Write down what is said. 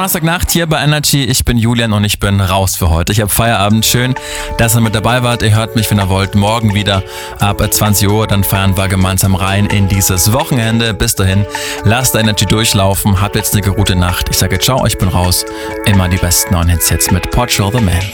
Donnerstagnacht hier bei Energy. Ich bin Julian und ich bin raus für heute. Ich habe Feierabend. Schön, dass ihr mit dabei wart. Ihr hört mich, wenn ihr wollt, morgen wieder ab 20 Uhr. Dann feiern wir gemeinsam rein in dieses Wochenende. Bis dahin, lasst Energy durchlaufen. Habt jetzt eine gute Nacht. Ich sage ciao, ich bin raus. Immer die besten neuen Hits jetzt mit Portugal the Man.